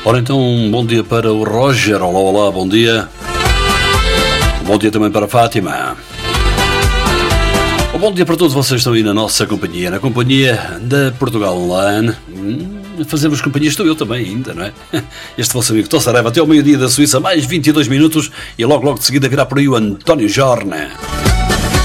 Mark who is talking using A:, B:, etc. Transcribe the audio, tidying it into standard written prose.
A: Ora então, bom dia para o Roger. Olá, olá, bom dia. Bom dia também para a Fátima. Bom dia para todos vocês que estão aí na nossa companhia, na companhia da Portugal Online. Fazemos companhia, estou eu também ainda, não é? Este vosso amigo Tossareva até ao meio-dia da Suíça, mais 22 minutos, e logo de seguida virá por aí o António Jorna.